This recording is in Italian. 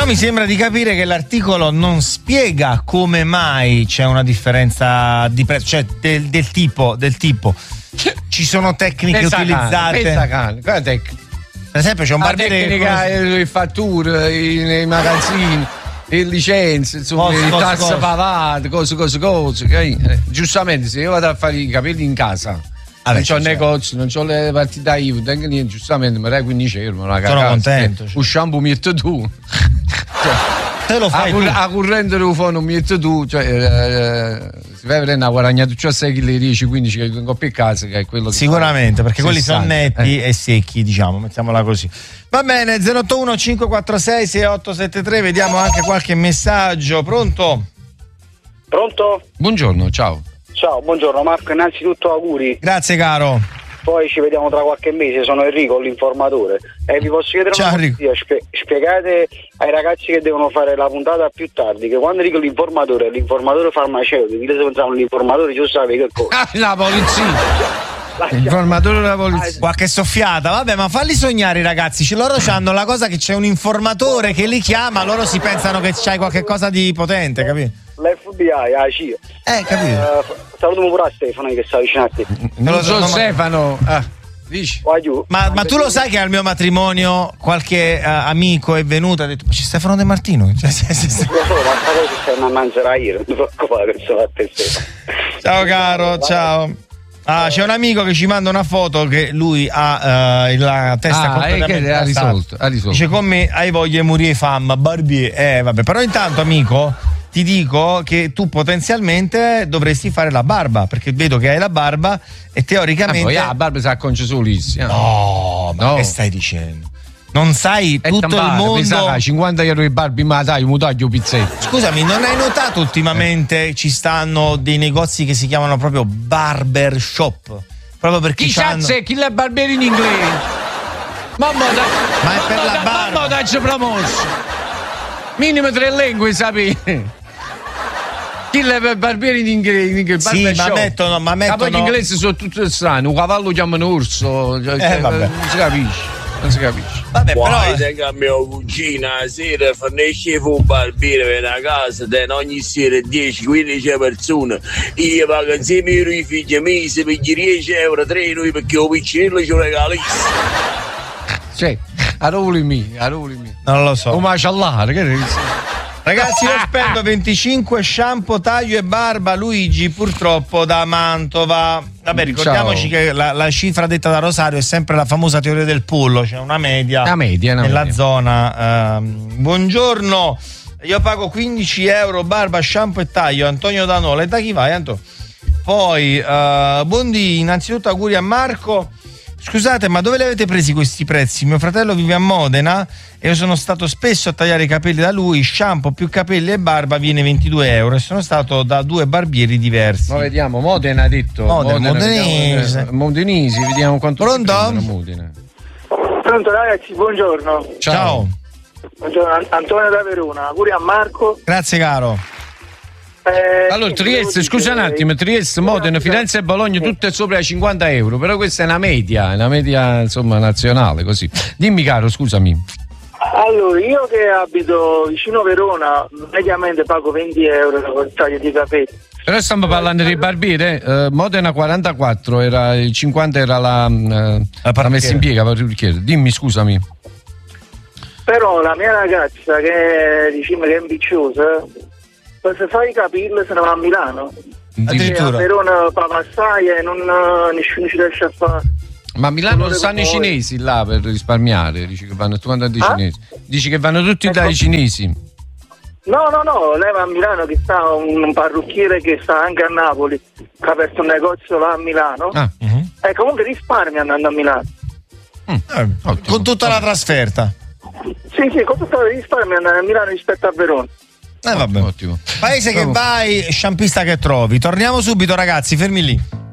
mi sembra di capire che l'articolo non spiega come mai c'è una differenza di prezzo, cioè del tipo. Ci sono tecniche utilizzate. Per esempio c'è un barbiere tecnica, le fatture, i magazzini, le licenze, insomma, le tasse pagate, cose. Giustamente, se io vado a fare i capelli in casa, non c'ho negozio, non c'ho le partite IVA, niente, giustamente mi dai 15 euro. Sono contento. Un shampoo mi metti tu. Te lo fai a corrente lo fa non mi metti tu, cioè si va a prendere a guadagnare 6 kg 10, 15 che vengo più a casa, che è quello che sicuramente, perché 60. quelli sono netti e secchi, diciamo, mettiamola così. Va bene, 081 546 6873, vediamo anche qualche messaggio. Pronto? Buongiorno, ciao. Ciao, buongiorno Marco, innanzitutto auguri. Grazie caro. Poi ci vediamo tra qualche mese, sono Enrico, l'informatore. E vi posso chiedere Ciao, una cosa, spiegate ai ragazzi che devono fare la puntata più tardi, che quando dico l'informatore farmaceutico, se pensavano l'informatore, tu sai che cosa. La polizia. L'informatore della polizia. Qualche soffiata, vabbè, ma falli sognare i ragazzi. Loro hanno la cosa che c'è un informatore che li chiama, loro si pensano che c'hai qualche cosa di potente, capito? L'FBI, la CIA. Capito. Salutiamo pure a Stefano che sta vicino a te. Non so Stefano. Dici. Ma tu lo sai che al mio matrimonio qualche amico è venuto e ha detto: ma c'è Stefano De Martino? Lo so, ma poi c'è una manzera io, non ti preoccupare, penso a te Stefano. Ciao caro, ciao. C'è un amico che ci manda una foto che lui ha la testa completamente ha risolto. Dice: con me hai voglia di morire fam, barbier. Vabbè, però intanto amico ti dico che tu potenzialmente dovresti fare la barba, perché vedo che hai la barba e teoricamente poi la barba si acconcia solissima. No, che stai dicendo? Non sai tutto il mondo. 50 euro di barbi, ma dai, un taglio pizzetto. Scusami, non hai notato ultimamente ci stanno dei negozi che si chiamano proprio barber shop? Proprio perché chi la barbiere in inglese? Ma è per la barba. Mamma dacci promosso. Minimo 3 lingue, sapete? Chi le barbieri in inglese? Sì, ma mettono. Ma poi gli inglesi sono tutti strani. Un cavallo chiamano urso. Vabbè. Non si capisce. Vabbè, però. Che mia cugina sera fornisce un barbiere per una casa, ogni sera 10-15 persone. Io pago insieme ai figli miei, se per 10 euro 3 noi perché un piccinello ci regalissimo. Cioè, a rovoli mi. Non lo so. Oh, mashallah, che Ragazzi, io spendo 25 shampoo, taglio e barba. Luigi, purtroppo da Mantova. Vabbè, ricordiamoci che la cifra detta da Rosario è sempre la famosa teoria del pollo, cioè una media nella zona. Buongiorno, io pago 15 euro barba, shampoo e taglio. Antonio Danola. E da chi vai, Antonio? Poi, buondì, innanzitutto auguri a Marco. Scusate, ma dove li avete presi questi prezzi? Mio fratello vive a Modena e io sono stato spesso a tagliare i capelli da lui. Shampoo più capelli e barba viene 22 euro e sono stato da 2 barbieri diversi. Ma vediamo, Modena ha detto. Modenesi, vediamo quanto. Pronto? Modena. Pronto ragazzi, buongiorno. Ciao. Buongiorno, Antonio da Verona. Auguri a Marco. Grazie caro. Allora Trieste, scusa un attimo, Trieste, Modena, Firenze e Bologna tutte sopra i 50 euro, però questa è una media insomma nazionale, così. Dimmi caro, scusami. Allora, io che abito vicino Verona, mediamente pago 20 euro per il taglio di capelli. Però stiamo parlando di barbiere, Modena 44, era il 50 era la messa in piega, dimmi scusami. Però la mia ragazza che diciamo che è ambiziosa, se fa i capelli se ne va a Milano. Addirittura. A Verona paga assai e nessuno ci riesce a fare. Ma a Milano non stanno i cinesi là per risparmiare, dici che vanno tutti dai cinesi. Dici che vanno tutti dai cinesi. No, lei va a Milano che sta un parrucchiere che sta anche a Napoli, che ha aperto un negozio là a Milano. E comunque risparmia andando a Milano. Con tutta la trasferta. Sì, con tutta la risparmia andando a Milano rispetto a Verona. Vabbè. Ottimo. Paese che vai, sciampista che trovi. Torniamo subito ragazzi, fermi lì.